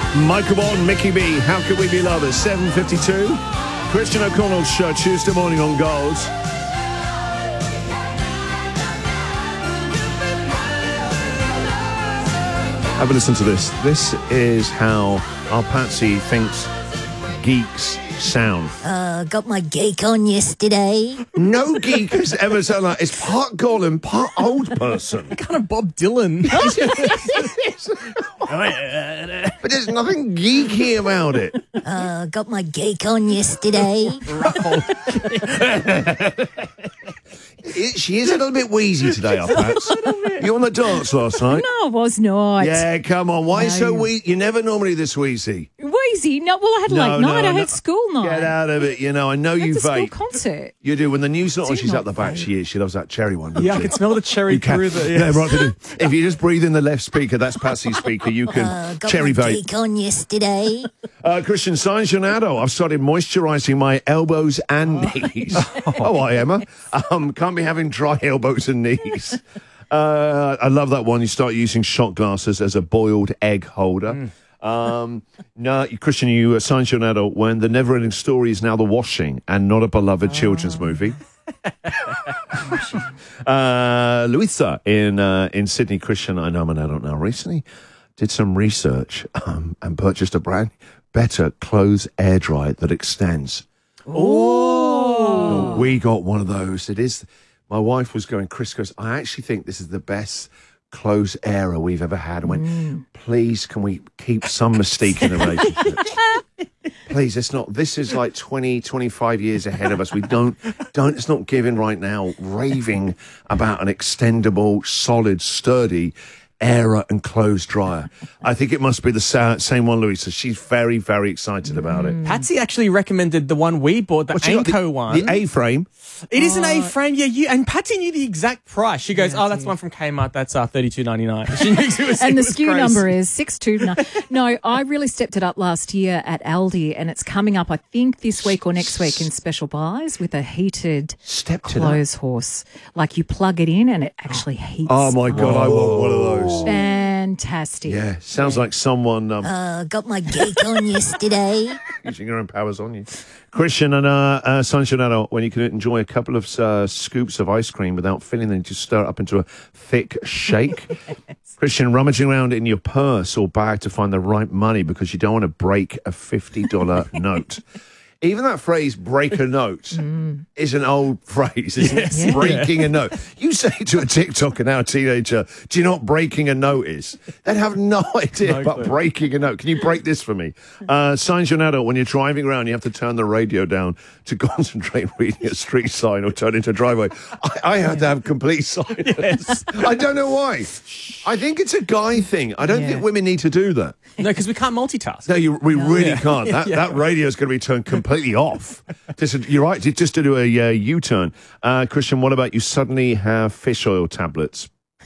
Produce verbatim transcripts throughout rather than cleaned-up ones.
Michael Bolton, Mickey B, How Could We Be Lovers? seven fifty-two. Christian O'Connell's show, Tuesday morning on Gold. Have a listen to this. This is how our Patsy thinks geeks sound. Uh, got my geek on yesterday. No geek has ever sounded like it's part Gollum, part old person. Kind of Bob Dylan. But there's nothing geeky about it. Uh, got my geek on yesterday. It, she is a little bit wheezy today, our Pats. You on the dance last night? No, I was not. Yeah, come on. Why No. so wheezy? You're never normally this wheezy. Wheezy? No, well, I had No, late no, night. I no. had school night. Get out of it. You know, I know you It's a school vape. concert. You do. When the news not on, Do she's not at the back. vape. She is. She loves that cherry one. doesn't Yeah, I she? can smell the cherry You can. through the... Yeah, right. to do. If you just breathe in the left speaker, that's Patsy's speaker, you can Uh, got cherry my vape. geek on yesterday. Uh, Christian Science Jonado, I've started moisturising my elbows and knees. Oh, I Emma. Um, can't be having dry elbows and knees. Uh, I love that one. You start using shot glasses as a boiled egg holder. Mm. Um, no, Christian, you uh, Science Jonado, when the never-ending story is now The Washing and not a beloved oh. children's movie. uh, Louisa in uh, in Sydney, Christian, I know I'm an adult now, recently did some research um, and purchased a brand better clothes air dryer that extends. Oh. We got one of those. It is. My wife was going, Chris goes, I actually think this is the best clothes airer we've ever had. I went, mm. please, can we keep some mystique in the relationship? Please, it's not, this is like twenty, twenty-five years ahead of us. We don't, don't, it's not giving right now, raving about an extendable, solid, sturdy airer and clothes dryer. I think it must be the sa- same one, Louisa. She's very, very excited about it. Patsy actually recommended the one we bought, the What's she got? Anko The- one. The A-frame. It is an A-frame, yeah. You and Patsy knew the exact price. She goes, "Oh, that's the one from Kmart. That's uh, thirty-two ninety-nine." She knew it was, And it the was S K U crazy. number is six two nine. No, I really stepped it up last year at Aldi, and it's coming up, I think, this week or next week in special buys with a heated Stepped it up. clothes horse. Like you plug it in and it actually heats. Oh, my God, I want one of those. Fantastic. Yeah, sounds like someone um, Uh, got my geek on yesterday. using your own powers on you. Christian and uh, uh, Sancionado, when you can enjoy a couple of uh, scoops of ice cream without filling them, just stir it up into a thick shake. Yes. Christian, rummaging around in your purse or bag to find the right money because you don't want to break a fifty dollar note. Even that phrase, break a note, mm. is an old phrase, isn't yes. it? Yeah. Breaking a note. You say to a TikToker now, a teenager, do you know what breaking a note is? They'd have no idea no about clue. breaking a note. Can you break this for me? Uh, Signs Jonado, when you're driving around, you have to turn the radio down to concentrate reading a street sign or turn into a driveway. I, I had to have complete silence. Yes. I don't know why. I think it's a guy thing. I don't yeah. think women need to do that. No, because we can't multitask. No, you, we really yeah. can't. That, yeah. that radio is going to be turned completely off. Just, you're right, just to do a uh, U-turn. Uh, Christian, what about you suddenly have fish oil tablets?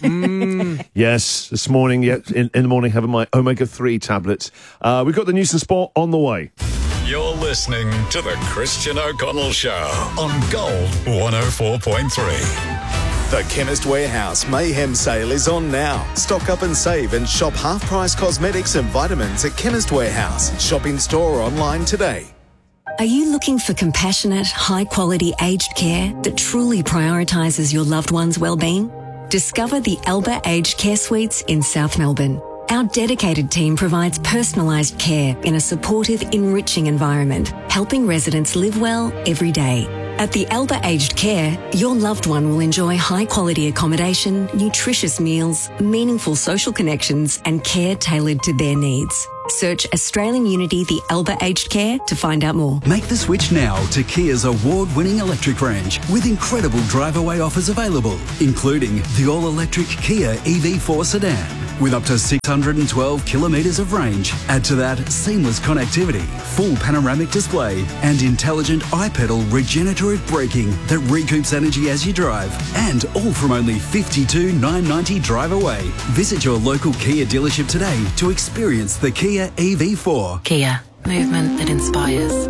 Mm. Yes, this morning, yeah, in, in the morning, having my omega three tablets. Uh, we've got the news and sport on the way. You're listening to the Christian O'Connell Show on Gold one oh four point three. The Chemist Warehouse Mayhem Sale is on now. Stock up and save and shop half-price cosmetics and vitamins at Chemist Warehouse. Shop in store or online today. Are you looking for compassionate, high-quality aged care that truly prioritises your loved one's well-being? Discover the Alba Aged Care Suites in South Melbourne. Our dedicated team provides personalised care in a supportive, enriching environment, helping residents live well every day. At the Alba Aged Care, your loved one will enjoy high-quality accommodation, nutritious meals, meaningful social connections and care tailored to their needs. Search Australian Unity The Alba Aged Care to find out more. Make the switch now to Kia's award-winning electric range with incredible drive-away offers available, including the all-electric Kia E V four sedan with up to six hundred twelve kilometres of range. Add to that seamless connectivity, full panoramic display and intelligent iPedal regenerative braking that recoups energy as you drive, and all from only fifty-two thousand nine hundred ninety drive away. Visit your local Kia dealership today to experience the Kia E V four. Kia, movement that inspires.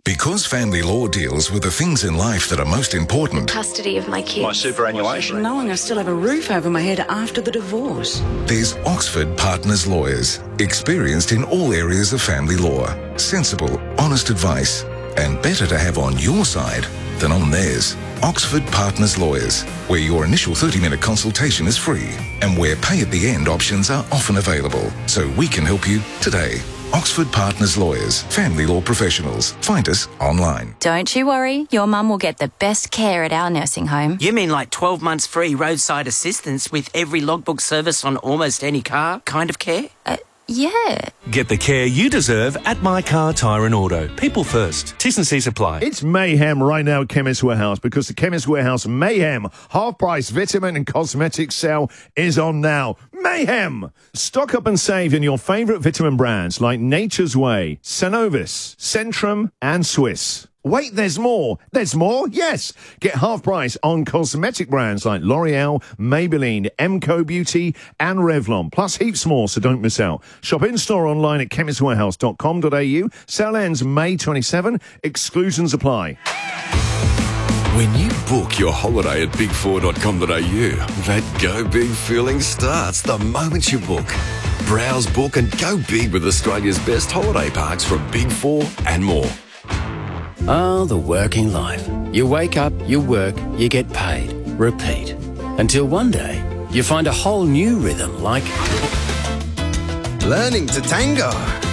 Because family law deals with the things in life that are most important, Custody of my kids. My superannuation. Knowing I still have a roof over my head after the divorce. there's Oxford Partners Lawyers, experienced in all areas of family law. Sensible, honest advice, and better to have on your side than on theirs. Oxford Partners Lawyers, where your initial thirty-minute consultation is free and where pay at the end options are often available. So we can help you today. Oxford Partners Lawyers, family law professionals. Find us online. Don't you worry, your mum will get the best care at our nursing home. You mean like twelve months free roadside assistance with every logbook service on almost any car kind of care? Uh, yeah. Get the care you deserve at My Car, Tyre and Auto. People first. T's and C's apply. It's mayhem right now at Chemist Warehouse because the Chemist Warehouse Mayhem half-price vitamin and cosmetics sale is on now. Mayhem! Stock up and save in your favourite vitamin brands like Nature's Way, Sanovis, Centrum and Swiss. Wait, there's more. There's more? Yes. Get half price on cosmetic brands like L'Oreal, Maybelline, Emco Beauty and Revlon. Plus heaps more, so don't miss out. Shop in-store online at chemist warehouse dot com dot a u. Sale ends May twenty-seventh. Exclusions apply. When you book your holiday at big four dot com dot a u, that go big feeling starts the moment you book. Browse, book and go big with Australia's best holiday parks from Big Four and more. Ah, the working life. You wake up, you work, you get paid. Repeat. Until one day, you find a whole new rhythm like... learning to tango.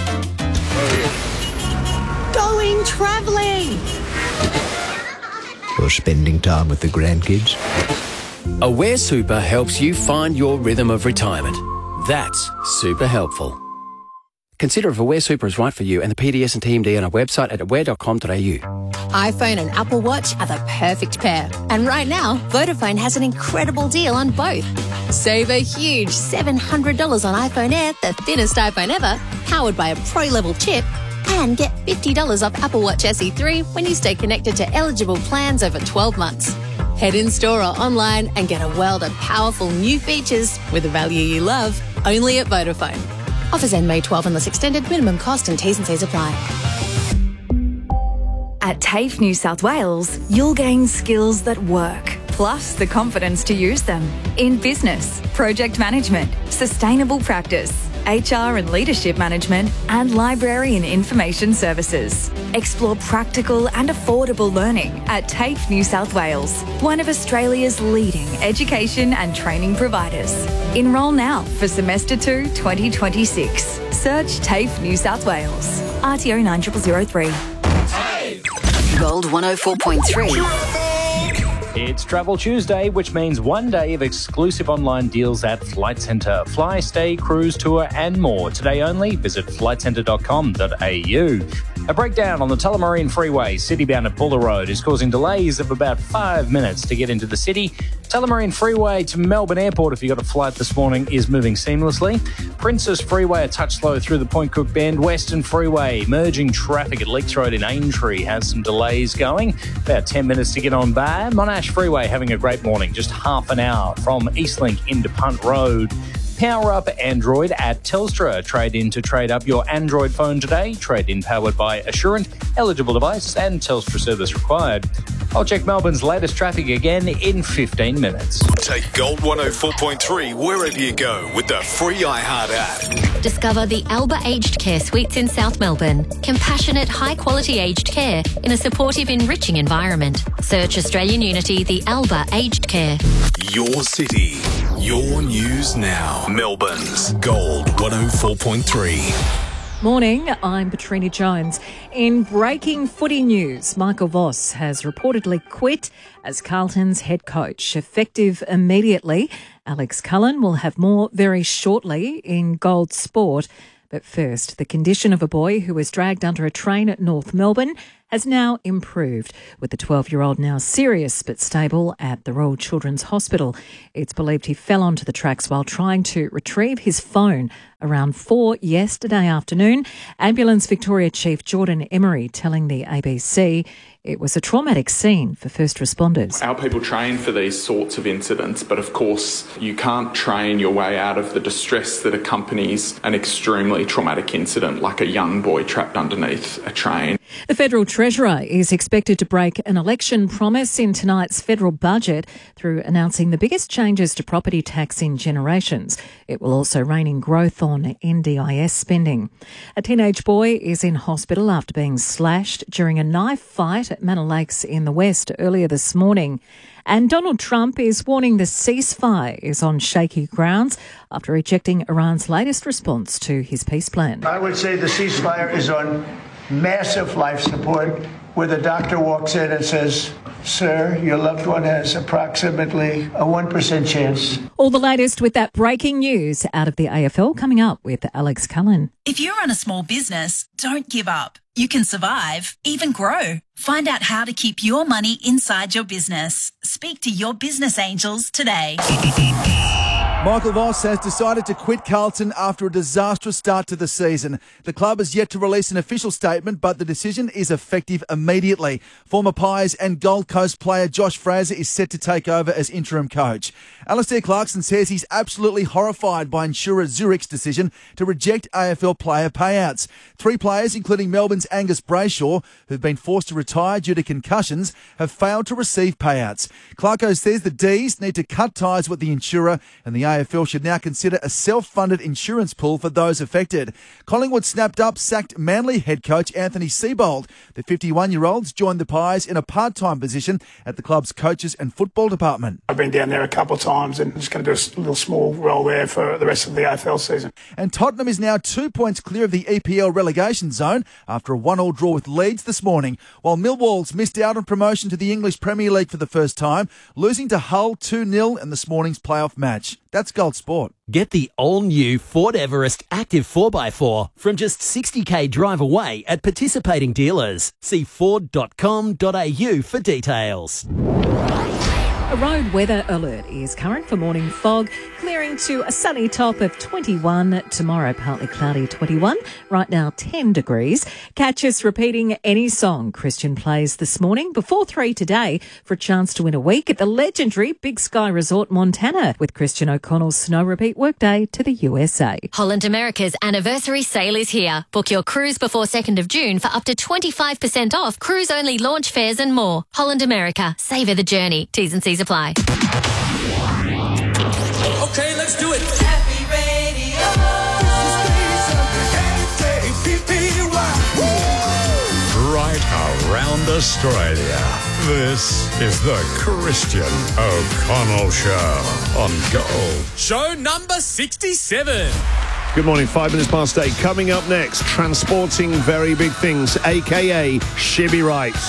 Going travelling. Or spending time with the grandkids. Aware Super helps you find your rhythm of retirement. That's super helpful. Consider if Aware Super is right for you and the P D S and T M D on our website at aware dot com dot a u. iPhone and Apple Watch are the perfect pair. And right now, Vodafone has an incredible deal on both. Save a huge seven hundred dollars on iPhone Air, the thinnest iPhone ever, powered by a pro-level chip, and get fifty dollars off Apple Watch S E three when you stay connected to eligible plans over twelve months. Head in-store or online and get a world of powerful new features with the value you love, only at Vodafone. Offers end May twelfth unless extended. Minimum cost and T's and C's apply. At TAFE New South Wales, you'll gain skills that work, plus the confidence to use them in business, project management, sustainable practice, H R and leadership management, and library and information services. Explore practical and affordable learning at TAFE New South Wales, one of Australia's leading education and training providers. Enrol now for semester two twenty twenty-six. Search TAFE New South Wales. R T O nine zero zero zero three. Gold one oh four point three. It's Travel Tuesday, which means one day of exclusive online deals at Flight Centre. Fly, stay, cruise, tour and more. Today only, visit flight centre dot com dot a u. A breakdown on the Tullamarine Freeway, city-bound at Buller Road, is causing delays of about five minutes to get into the city. Tullamarine Freeway to Melbourne Airport, if you got a flight this morning, is moving seamlessly. Princess Freeway a touch slow through the Point Cook Bend. Western Freeway merging traffic at Leaks Road in Aintree has some delays going. About ten minutes to get on by. Monash Freeway having a great morning, just half an hour from Eastlink into Punt Road. Power up Android at Telstra. Trade in to trade up your Android phone today. Trade in powered by Assurant. Eligible device and Telstra service required. I'll check Melbourne's latest traffic again in fifteen minutes. Take Gold one oh four point three wherever you go with the free iHeart app. Discover the Alba Aged Care Suites in South Melbourne. Compassionate, high-quality aged care in a supportive, enriching environment. Search Australian Unity, the Alba Aged Care. Your city, your news now. Melbourne's Gold one oh four point three. Morning, I'm Petrina Jones. In breaking footy news, Michael Voss has reportedly quit as Carlton's head coach. Effective immediately, Alex Cullen will have more very shortly in Gold Sport. But first, the condition of a boy who was dragged under a train at North Melbourne has now improved, with the twelve-year-old now serious but stable at the Royal Children's Hospital. It's believed he fell onto the tracks while trying to retrieve his phone around four yesterday afternoon. Ambulance Victoria Chief Jordan Emery telling the A B C it was a traumatic scene for first responders. Our people train for these sorts of incidents, but of course you can't train your way out of the distress that accompanies an extremely traumatic incident like a young boy trapped underneath a train. The Federal Treasurer is expected to break an election promise in tonight's federal budget through announcing the biggest changes to property tax in generations. It will also rein in growth on N D I S spending. A teenage boy is in hospital after being slashed during a knife fight at Manor Lakes in the West earlier this morning. And Donald Trump is warning the ceasefire is on shaky grounds after rejecting Iran's latest response to his peace plan. I would say the ceasefire is on massive life support, where the doctor walks in and says, "Sir, your loved one has approximately a one percent chance." All the latest with that breaking news out of the A F L coming up with Alex Cullen. If you run a small business, don't give up. You can survive, even grow. Find out how to keep your money inside your business. Speak to your business angels today. Michael Voss has decided to quit Carlton after a disastrous start to the season. The club has yet to release an official statement, but the decision is effective immediately. Former Pies and Gold Coast player Josh Fraser is set to take over as interim coach. Alastair Clarkson says he's absolutely horrified by insurer Zurich's decision to reject A F L player payouts. Three players, including Melbourne's Angus Brayshaw, who've been forced to retire due to concussions, have failed to receive payouts. Clarko says the D's need to cut ties with the insurer, and the A F L should now consider a self-funded insurance pool for those affected. Collingwood snapped up sacked Manly head coach Anthony Seibold. The fifty-one-year-olds joined the Pies in a part-time position at the club's coaches and football department. I've been down there a couple of times and just going to do a little small role there for the rest of the A F L season. And Tottenham is now two points clear of the E P L relegation zone after a one-all draw with Leeds this morning, while Millwall's missed out on promotion to the English Premier League for the first time, losing to Hull two nil in this morning's playoff match. That's Gold Sport. Get the all-new Ford Everest Active four by four from just sixty k drive away at participating dealers. See ford dot com dot a u for details. A road weather alert is current for morning fog, clearing to a sunny top of twenty-one. Tomorrow, partly cloudy, twenty-one. Right now, ten degrees. Catch us repeating any song Christian plays this morning before three today for a chance to win a week at the legendary Big Sky Resort Montana with Christian O'Connell's Snow Repeat Workday to the U S A. Holland America's anniversary sale is here. Book your cruise before second of June for up to twenty-five percent off cruise-only launch fares and more. Holland America. Savour the journey. T's and C's apply. Okay, let's do it. Happy Radio. Right around Australia. This is the Christian O'Connell Show on Gold. Show number sixty-seven. Good morning, five minutes past eight. Coming up next, transporting very big things, a k a. Shibby Rights.